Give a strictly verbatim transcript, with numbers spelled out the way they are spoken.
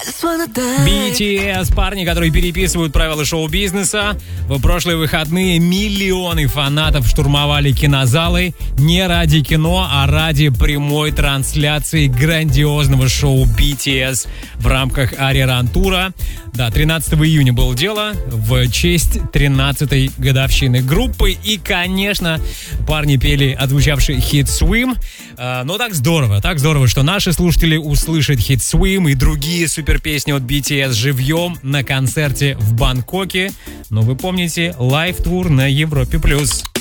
би ти эс, парни, которые переписывают правила шоу-бизнеса. В прошлые выходные миллионы фанатов штурмовали кинозалы не ради кино, а ради прямой трансляции грандиозного шоу би ти эс в рамках Ари-Ран-тура. Да, тринадцатого июня было дело в честь тринадцатой годовщины группы. И, конечно, парни пели отзвучавший хит «Swim». А, но так здорово, так здорово, что наши слушатели услышат хит «Swim» и другие суперпесни от би ти эс живьем на концерте в Бангкоке. Но вы помните, лайв-тур на Европе+.